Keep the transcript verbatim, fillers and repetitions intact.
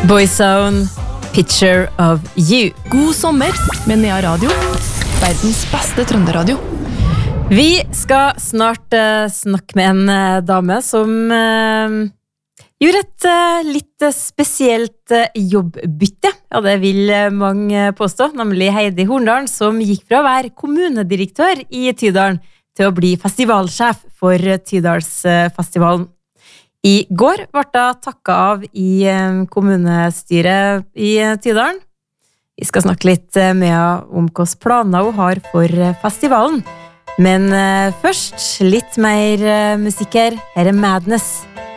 Boyzone, Picture of You. God sommer med Nea Radio, verdens beste trønderadio. Vi skal snart uh, snakke med en uh, dame som uh, gjorde et uh, litt spesielt uh, jobbbytte. Ja, det vil uh, mange påstå, nemlig Heidi Horndalen, som gikk fra å være kommunedirektør i Tydalen til å bli festivalsjef for uh, Tydalsfestivalen. I går ble det takket av i uh, kommunestyret i uh, Tydalen. Vi skal snakke litt uh, med henne om hvilke planer hun har for uh, festivalen. Men uh, først litt mer uh, musikk her. Her er Madness.